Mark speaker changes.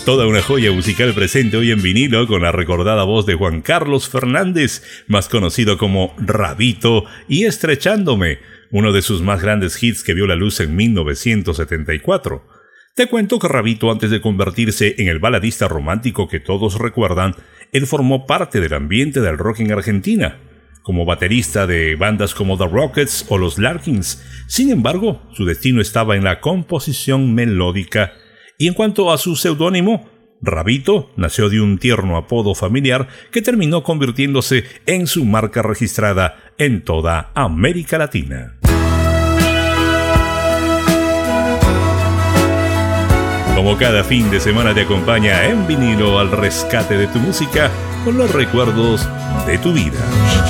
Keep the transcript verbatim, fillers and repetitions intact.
Speaker 1: Toda una joya musical presente hoy en vinilo con la recordada voz de Juan Carlos Fernández, más conocido como Rabito, y Estrechándome, uno de sus más grandes hits que vio la luz en mil novecientos setenta y cuatro. Te cuento que Rabito, antes de convertirse en el baladista romántico que todos recuerdan, él formó parte del ambiente del rock en Argentina, como baterista de bandas como The Rockets o los Larkins. Sin embargo, su destino estaba en la composición melódica. Y en cuanto a su seudónimo, Rabito nació de un tierno apodo familiar que terminó convirtiéndose en su marca registrada en toda América Latina. Como cada fin de semana te acompaña en vinilo al rescate de tu música con los recuerdos de tu vida.